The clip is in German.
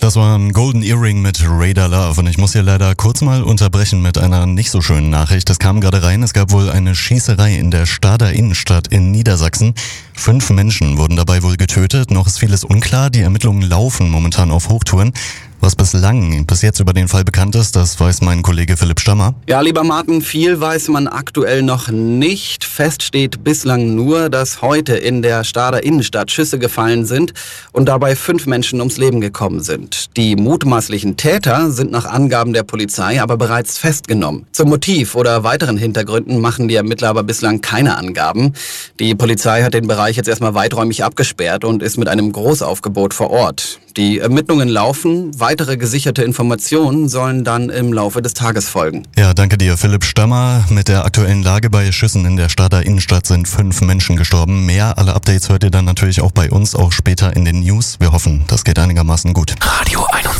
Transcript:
Das war ein Golden Earring mit Radar Love und ich muss hier leider kurz mal unterbrechen mit einer nicht so schönen Nachricht. Das kam gerade rein, es gab wohl eine Schießerei in der Stader Innenstadt in Niedersachsen. 5 Menschen wurden dabei wohl getötet, noch ist vieles unklar, die Ermittlungen laufen momentan auf Hochtouren. Was bis jetzt über den Fall bekannt ist, das weiß mein Kollege Philipp Stammer. Ja, lieber Martin, viel weiß man aktuell noch nicht. Fest steht bislang nur, dass heute in der Stader Innenstadt Schüsse gefallen sind und dabei 5 Menschen ums Leben gekommen sind. Die mutmaßlichen Täter sind nach Angaben der Polizei aber bereits festgenommen. Zum Motiv oder weiteren Hintergründen machen die Ermittler aber bislang keine Angaben. Die Polizei hat den Bereich jetzt erstmal weiträumig abgesperrt und ist mit einem Großaufgebot vor Ort. Die Ermittlungen laufen. Weitere gesicherte Informationen sollen dann im Laufe des Tages folgen. Ja, danke dir, Philipp Stammer. Mit der aktuellen Lage bei Schüssen in der Stader Innenstadt sind 5 Menschen gestorben. Alle Updates hört ihr dann natürlich auch bei uns, auch später in den News. Wir hoffen, das geht einigermaßen gut.